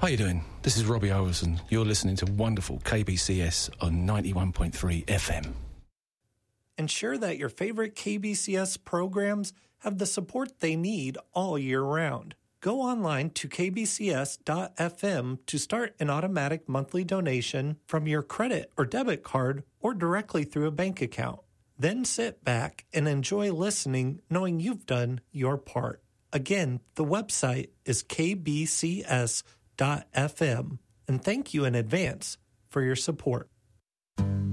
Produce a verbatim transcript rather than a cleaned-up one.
How you doing? This is Robbie Overson. You're listening to wonderful K B C S on ninety-one point three F M. Ensure that your favorite K B C S programs have the support they need all year round. Go online to k b c s dot f m to start an automatic monthly donation from your credit or debit card or directly through a bank account. Then sit back and enjoy listening knowing you've done your part. Again, the website is k b c s dot f m, and thank you in advance for your support.